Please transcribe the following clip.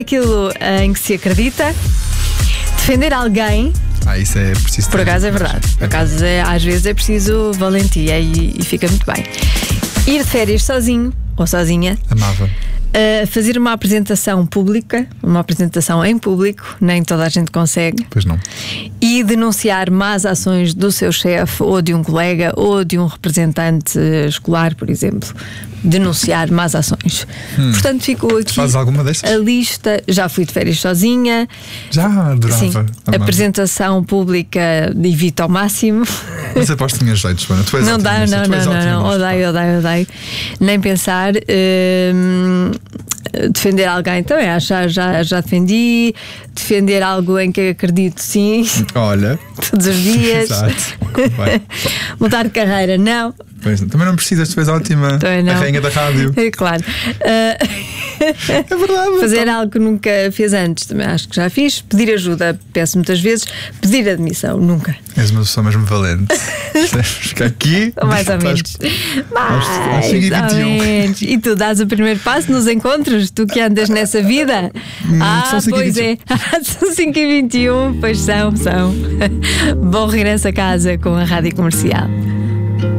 Aquilo em que se acredita, defender alguém. Isso é preciso. Por acaso é verdade. Por acaso às vezes é preciso valentia e fica muito bem. Ir de férias sozinho ou sozinha. Amava. Fazer uma apresentação pública, uma apresentação em público, nem toda a gente consegue. Pois não. E denunciar más ações do seu chefe ou de um colega ou de um representante escolar, por exemplo. Denunciar más ações. Portanto, ficou aqui Fazes alguma destas? a lista. Já fui de férias sozinha. Já adorava. Sim, Amava. apresentação pública evito ao máximo. Mas aposto que tinhas jeito, Joana. Tu és Não dá, otimista, tu és não. otimista. Odeio. Nem pensar. Defender alguém também, já defendi. Defender algo em que acredito, sim. Olha. Todos os dias. Exato. Bem. Mudar de carreira, não. Pois, também não precisas, tu és ótima. Não. A rainha da rádio. É claro. É verdade. Fazer algo que nunca fez antes, também acho que já fiz. Pedir ajuda, peço muitas vezes. Pedir admissão, nunca. És uma pessoa mesmo valente. Fica aqui. Mais ou menos. Mais ou menos. E tu dás o primeiro passo nos encontros? Tu que andas nessa vida? São 5 pois é. São 5h21. Pois são. Bom regresso a casa com a Rádio Comercial.